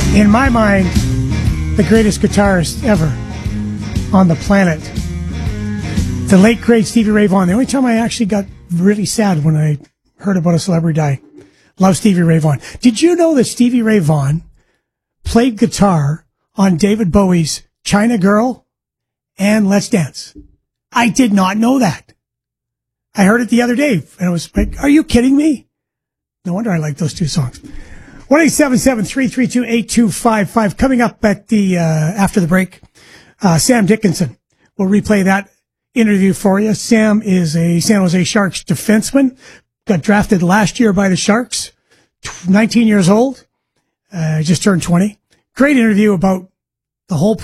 In my mind, the greatest guitarist ever on the planet. The late, great Stevie Ray Vaughan. The only time I actually got really sad when I heard about a celebrity die. Love Stevie Ray Vaughan. Did you know that Stevie Ray Vaughan played guitar on David Bowie's China Girl and Let's Dance? I did not know that. I heard it the other day, and I was like, are you kidding me? No wonder I like those two songs. 1-877-332-8255. Coming up at the after the break, Sam Dickinson will replay that interview for you. Sam is a San Jose Sharks defenseman. Got drafted last year by the Sharks. 19 years old. Just turned 20. Great interview about the whole